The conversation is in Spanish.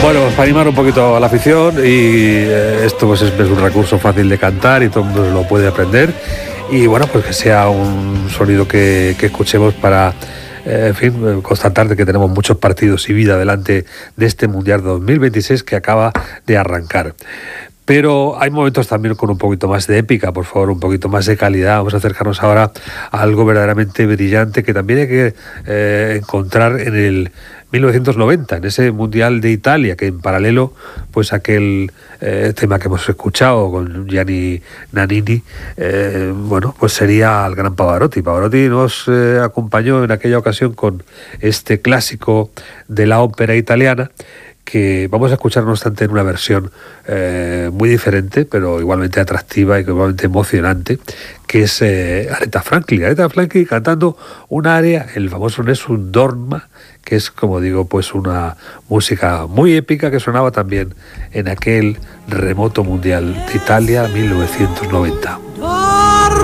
Bueno, pues para animar un poquito a la afición y esto pues es un recurso fácil de cantar y todo el mundo lo puede aprender y bueno, pues que sea un sonido que escuchemos para, en fin, constatar de que tenemos muchos partidos y vida delante de este Mundial 2026 que acaba de arrancar. Pero hay momentos también con un poquito más de épica, por favor, un poquito más de calidad. Vamos a acercarnos ahora a algo verdaderamente brillante que también hay que encontrar en el 1990, en ese Mundial de Italia, que en paralelo, pues aquel tema que hemos escuchado con Gianni Nannini, bueno, pues sería el gran Pavarotti. Pavarotti nos acompañó en aquella ocasión con este clásico de la ópera italiana, que vamos a escuchar no obstante en una versión muy diferente, pero igualmente atractiva y igualmente emocionante, que es Aretha Franklin. Aretha Franklin cantando un aria, el famoso Nessun Dorma, que es, como digo, pues una música muy épica que sonaba también en aquel remoto Mundial de Italia 1990.